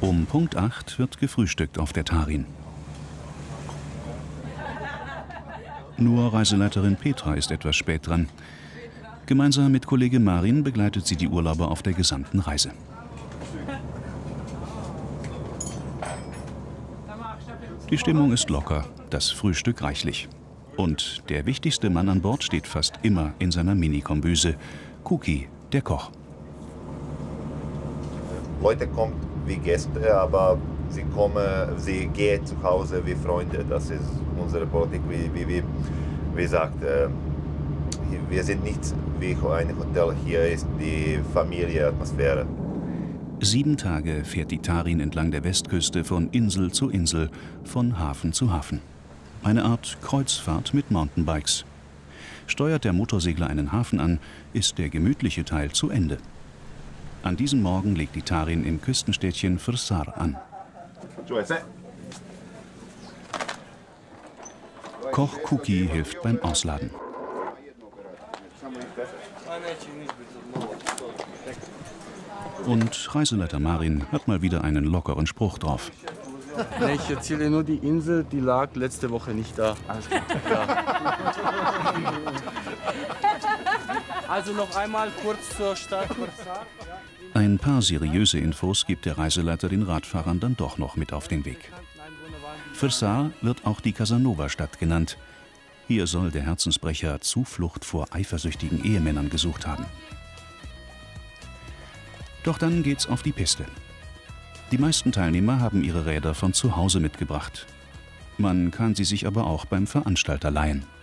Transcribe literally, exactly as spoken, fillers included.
Um Punkt acht wird gefrühstückt auf der Tarin. Nur Reiseleiterin Petra ist etwas spät dran. Gemeinsam mit Kollege Marin begleitet sie die Urlauber auf der gesamten Reise. Die Stimmung ist locker, das Frühstück reichlich. Und der wichtigste Mann an Bord steht fast immer in seiner Mini-Kombüse. Kuki, der Koch. Leute kommen wie Gäste, aber sie kommen, sie gehen zu Hause wie Freunde. Das ist unsere Politik, wie, wie, wie, wie gesagt. Äh, wir sind nicht wie ein Hotel, hier ist die Familienatmosphäre. Sieben Tage fährt die Tarin entlang der Westküste von Insel zu Insel, von Hafen zu Hafen. Eine Art Kreuzfahrt mit Mountainbikes. Steuert der Motorsegler einen Hafen an, ist der gemütliche Teil zu Ende. An diesem Morgen legt die Tarin im Küstenstädtchen Frsar an. Koch Kuki hilft beim Ausladen. Und Reiseleiter Marin hat mal wieder einen lockeren Spruch drauf. Nee, ich erzähle nur die Insel, die lag letzte Woche nicht da. Alles gut. Ja. Also noch einmal kurz zur Stadt Frsar. Ein paar seriöse Infos gibt der Reiseleiter den Radfahrern dann doch noch mit auf den Weg. Frsar wird auch die Casanova-Stadt genannt. Hier soll der Herzensbrecher Zuflucht vor eifersüchtigen Ehemännern gesucht haben. Doch dann geht's auf die Piste. Die meisten Teilnehmer haben ihre Räder von zu Hause mitgebracht. Man kann sie sich aber auch beim Veranstalter leihen.